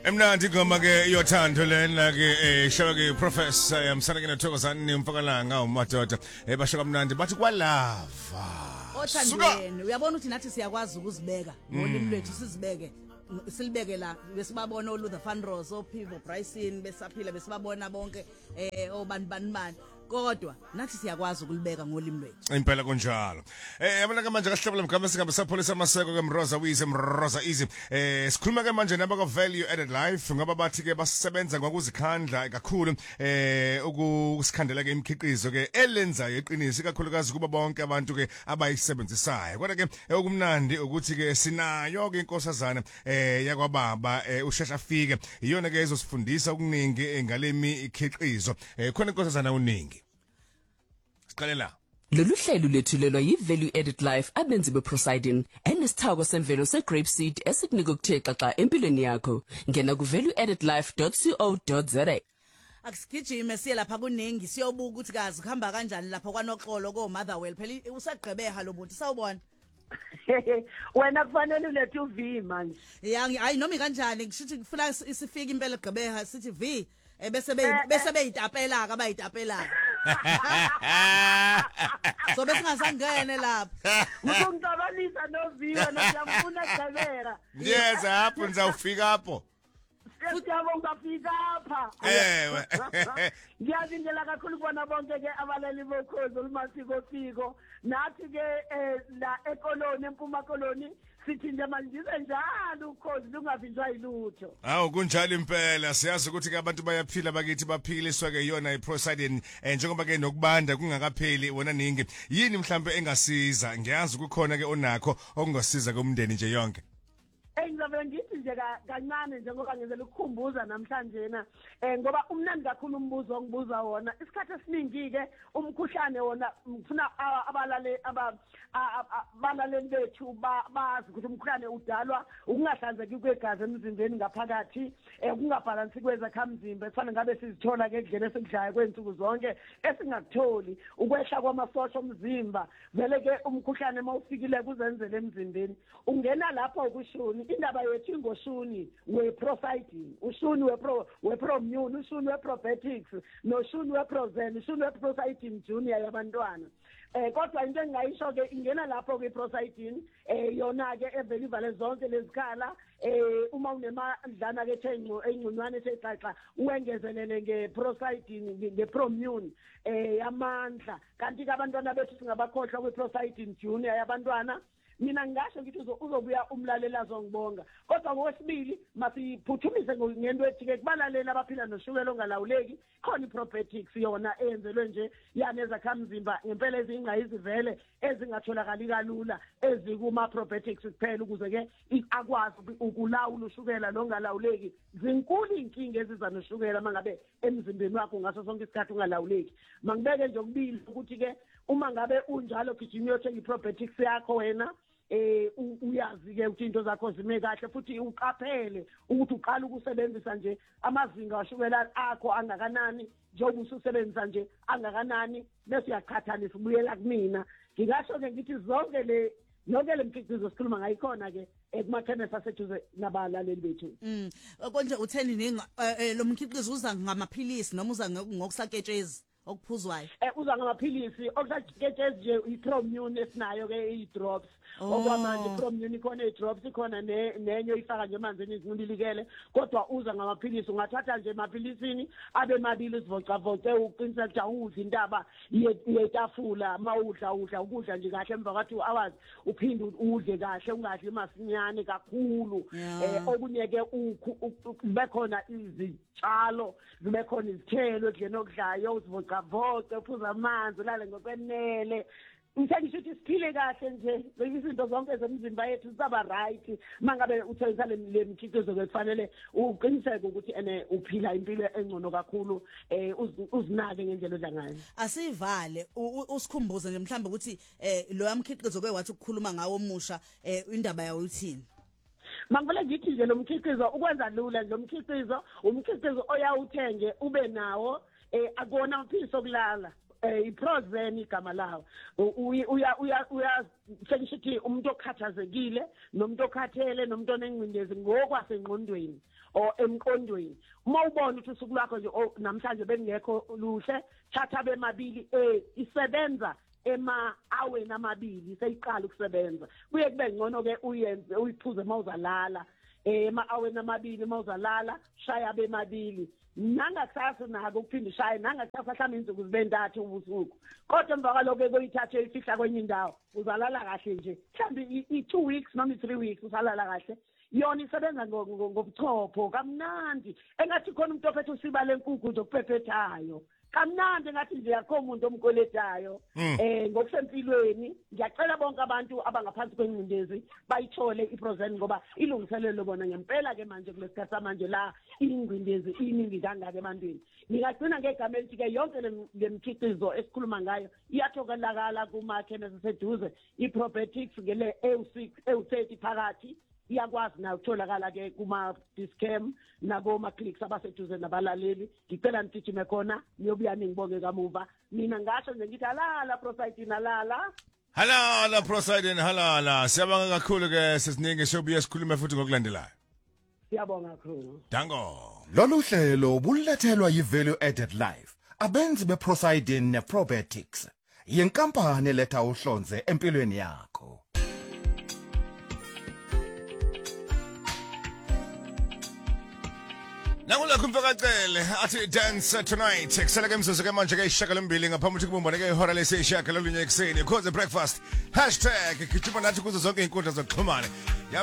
Emnandi ngoma ke yothando lena ke shawa ke professor yamsana ke noThokozani umfakalanga umadoda basho kamnandi bathi kwalava othandweni uyabona ukuthi nathi siyakwazi ukuzibeka ngolimi lwethu sizibeke silibeke la besibabona oLuther Van Ross oPivo Bryson besaphila besibabona bonke obani kodwa nathi siyakwazi ukulibeka ngolimi lwethu impela kunjalo yabona ke manje kahlabela mgama singabe sapholisa amaseko ke Mroza Easy sikhuluma ke manje naba ka value added life ngoba bathi ke basebenza ngokuzikhandla kakhulu ukusikhandela ke imikhiqizo ke elenzayo eqinisa kakhulukazi kuba bonke abantu ke abayisebenzisayo kodwa ke okumnandi ukuthi ke sinayo ke inkosazana yakwababa ushesha afike iyona ke izosifundisa okuningi ngalemi ikhiqizo khona inkosazana uningi siqalela Lolu hlelo lethulelwa yiValue Added Life abenzi beProsidin enesithako semvelo segrape seed esikunika ukuthe xaxa empilweni yakho ngena ku valueaddedlife.co.za Akusigijime siye lapha kuningi siyobuka ukuthi kazi kuhamba kanjani lapha kwaNoxolo ko Motherwell phela usaqgebeha lo muntu sawubona wena kufanele ulethe uV manje hayi noma kanjani ngishithi kufuna isifike impela gqebeha sithi V bese beyitapela abayitapela so bese ngasangene lapha ukungicabanisa noViwe nokuyamfuna Gqebera yes hapo nizawufika hapo futhi abongafika apha ewe ngiyazindela kakhulu bona bonke ke abalali bokhozi olumasiko nathi ke la ekoloni empuma koloni sithi nje manje njalo ukhozi lungavinjwa yilutho awu kunjalo impela siyazi ukuthi ke abantu bayaphila bakithi baphiliswa ke yona iProsidin njengoba ke nokubanda kungakapheli wona ningi yini mhlambe engasiza ngiyazi ukukhona ke onakho okungasiza kumndeni nje yonke Engizabe ngithi nje kancane njengoba ngizela ukukhumbuza namhlanje na ngoba umnandi kakhulu umbuzo ongibuza wona isikhathi esiningi ke umkhuhlane wona ngifuna abalaleli bethu bazi ukuthi umkhuhlane udalwa ukungahlanzeki kwegazi emzimbeni ngaphakathi ukungabhalansi kwezakhamzimba efana ngabe sizithola ke endlele esikudlayo kwensuku zonke esingakutholi ukwehla kwamasosha omzimba vele ke umkhuhlane mawufikile kuzenzele emzimbeni ungena lapho ukushuni indaba yethu ingoshuni weProsidin ushuni weProimmune ushuni weProbiotics noshuni weProzen ushuni weProsidin junior yabantwana kodwa into engayisho ke ingena lapho kweProsidin yona ke evelivale zonke lezikhala uma unemadlana ke thengo engcunwane sexaxa uwengezelele ngeProsidin ngeProimmune yamandla kanti ke abantwana bethu singabakhohlwa kweProsidin junior yabantwana mina ngisho ngithi uzobuya umlalela azongibonga kodwa ngokwesibili masiphuthumise ngento ethi ke kubalalela abaphila noshukela ongalawuleki khona iProbiotics yona eyenzelwe nje yaneza khamzimba ngempela ezingqa izivele ezingatholakali kalula ezikuma Probiotics kuphela ukuze ke akwazi ukulawula ushukela longalawuleki zinkulu inkinga eziza noshukela mangabe emzimbeni wakho ngaso sonke isikhathi ungalawuleki mangibeke nje okubili ukuthi ke uma ngabe unjalo gijima uyothenga iProbiotics yakho wena uyazi ke ukuthi into zakho zime kahle futhi uqaphele ukuthi uqala ukusebenzisa nje amazinga washukela akho angakanani njengoba usebenzisa nje angakanani bese uyaqhathanisa ubuyela kumina ngingasho ke ngithi zonke le mkhiqizo sikhuluma ngayikhona ke ekumakhemesi aseduze nabalaleli bethu konje utheni lo mkhiqizo uza ngamaphilisi noma uza ngokusaketshezi okuphuzwayo uza ngamaphilisi okusaketshezi nje iProimmune esinayo ke i-drops okwamanje iProimmune ikhona i-drops ikhona nenye oyifaka nje emanzini izinculilikele kodwa uza ngamaphilisi ungathatha nje emaphilisini abe mabili uzivocavoce uqinisa ukuthi awudli intaba yetafula mawudla ukudla nje kahle emva kwathi hours uphinde udle kahle ungadli masinyane kakhulu okunye ke bekhona izitshalo zibekhona izithelo edleni okudlayo uzivocavoce uphuza amanzi ulale ngokwenele Ngisho ukuthi siphile kahle nje izinto zonke zemizimba yethu zaba right mangabe uthengisa le mkhiqizo kufanele uqiniseke ukuthi uphila impilo engcono kakhulu uzinake ngendlela odla ngayo asivale usikhumbuze nje mhlambe ukuthi lo yamkhiqizo kwewathi ukukhuluma ngawo omusha indaba yawo uthini Mangivele ngithi nje lo mkhiqizo ukwenza lula lo mkhiqizo umkhiqizo oyawuthenge ube nawo akona amaphilisi okulala iProzen igama lawo uya sengishithi umuntu okhathazekile nomuntu okhathele nomuntu onengcindezi ngokwasengqondweni o emqondweni uma ubona ukuthi usuku lwakho nje namhlanje bengekho luhle thatha bemabili isebenza ema-aweni amabili seyiqala ukusebenza kuye kube ngcono ke uyenze uyiphuze mawuzalala ema-aweni amabili mawuzalala shaya bemabili nangakusasa nako ukuphinde shaye nangakusasa mhlawumbe insuku zibe ntathu ubusuku kodwa emva kwalokho kuyithathe ifihla kwenye indawo uzalala kahle nje mhlawumbe i-2 weeks noma i-3 weeks usalala kahle yona isebenza ngobuchopho kamnandi engathi khona umuntu ophethe usiba lenkukhu zokuphephethayo kamnandi ngathi nje yakho umuntu omkoletayo ngokusempilweni ngiyacela bonke abantu abangaphansi kwengcindezi bayithole iProzen ngoba ilungiselelo bona ngempela ke manje kulesikhathi manje la ingcindezi iningi kangaka ebantwini ngingagcina ngegama elithi ke yonke lemkhiqizo esikhuluma ngayo iyathokalakala kuma-chemist aseduze iProbiotics ngele EU30 phakathi iyakwazi na ukutholakala ke kuma-Discam nakoma-clicks abaseduze nabalaleli ngicela nigijime khona niyobuya ningibonge kamuva mina ngasho nje ngithi halala Prosiding halala Prosiding halala siyabonga kakhulu ke sesiningi sobuye sikhulume futhi ngokulandelayo siyabonga kakhulu dango lolu hlelo bulethelwa yiValue Added Life abenzi beProsiding neProbiotics yenkampani letha uhlonze empilweni yakho. Nakulakho mfakacele athi dance tonight kusela ke mzuzu ke manje ke ishakalombili ngaphambi ukuthi kubumbane ke ihora lesishaka lolunye ekseni cause breakfast #gijima nathi kuzo zonke inkundla zokuxhumana